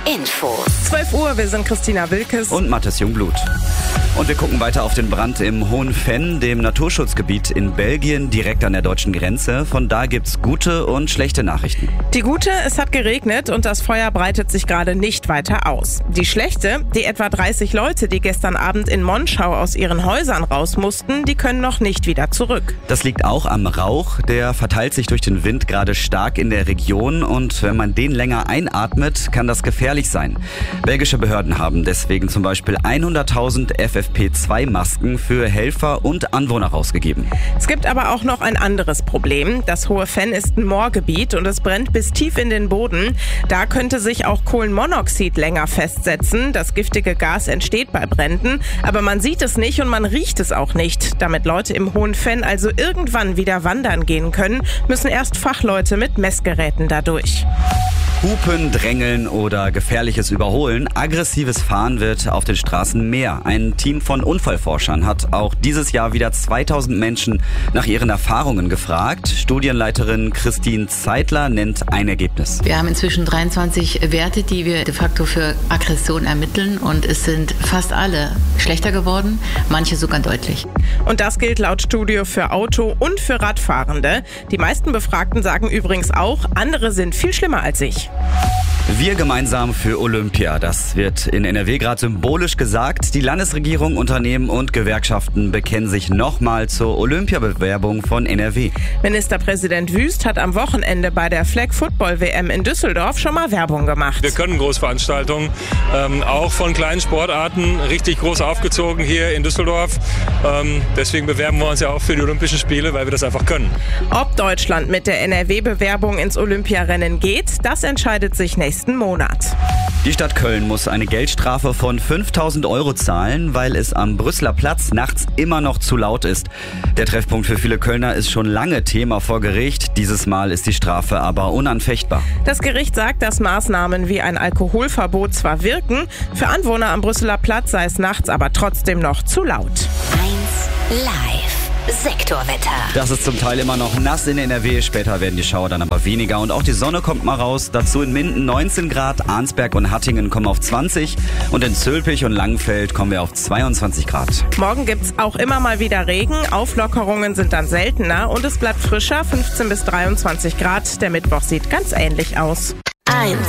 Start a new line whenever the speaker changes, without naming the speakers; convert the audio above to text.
Info.
12 Uhr, wir sind Christina Wilkes
und Mathis Jungblut. Und wir gucken weiter auf den Brand im Hohen Venn, dem Naturschutzgebiet in Belgien, direkt an der deutschen Grenze. Von da gibt's gute und schlechte Nachrichten.
Die gute, es hat geregnet und das Feuer breitet sich gerade nicht weiter aus. Die schlechte, die etwa 30 Leute, die gestern Abend in Monschau aus ihren Häusern raus mussten, die können noch nicht wieder zurück.
Das liegt auch am Rauch, der verteilt sich durch den Wind gerade stark in der Region und wenn man den länger einatmet, kann das gefährlich sein. Belgische Behörden haben deswegen zum Beispiel 100.000 FFP2-Masken für Helfer und Anwohner rausgegeben.
Es gibt aber auch noch ein anderes Problem. Das Hohe Venn ist ein Moorgebiet und es brennt bis tief in den Boden. Da könnte sich auch Kohlenmonoxid länger festsetzen. Das giftige Gas entsteht bei Bränden, aber man sieht es nicht und man riecht es auch nicht. Damit Leute im Hohen Venn also irgendwann wieder wandern gehen können, müssen erst Fachleute mit Messgeräten dadurch.
Hupen, Drängeln oder gefährliches Überholen. Aggressives Fahren wird auf den Straßen mehr. Ein Team von Unfallforschern hat auch dieses Jahr wieder 2000 Menschen nach ihren Erfahrungen gefragt. Studienleiterin Christine Zeitler nennt ein Ergebnis.
Wir haben inzwischen 23 Werte, die wir de facto für Aggression ermitteln und es sind fast alle schlechter geworden, manche sogar deutlich.
Und das gilt laut Studie für Auto- und für Radfahrende. Die meisten Befragten sagen übrigens auch, andere sind viel schlimmer als ich.
Wir gemeinsam für Olympia. Das wird in NRW gerade symbolisch gesagt. Die Landesregierung, Unternehmen und Gewerkschaften bekennen sich nochmal zur Olympiabewerbung von NRW.
Ministerpräsident Wüst hat am Wochenende bei der Flag Football WM in Düsseldorf schon mal Werbung gemacht.
Wir können Großveranstaltungen, auch von kleinen Sportarten, richtig groß aufgezogen hier in Düsseldorf. Deswegen bewerben wir uns ja auch für die Olympischen Spiele, weil wir das einfach können.
Ob Deutschland mit der NRW-Bewerbung ins Olympiarennen geht, das entscheidet sich nächsten Monat.
Die Stadt Köln muss eine Geldstrafe von 5.000 € zahlen, weil es am Brüsseler Platz nachts immer noch zu laut ist. Der Treffpunkt für viele Kölner ist schon lange Thema vor Gericht. Dieses Mal ist die Strafe aber unanfechtbar.
Das Gericht sagt, dass Maßnahmen wie ein Alkoholverbot zwar wirken, für Anwohner am Brüsseler Platz sei es nachts aber trotzdem noch zu laut.
1 Live. Sektorwetter.
Das ist zum Teil immer noch nass in NRW, später werden die Schauer dann aber weniger und auch die Sonne kommt mal raus. Dazu in Minden 19 Grad, Arnsberg und Hattingen kommen auf 20 und in Zülpich und Langenfeld kommen wir auf 22 Grad.
Morgen gibt's auch immer mal wieder Regen, Auflockerungen sind dann seltener und es bleibt frischer, 15 bis 23 Grad. Der Mittwoch sieht ganz ähnlich aus.
1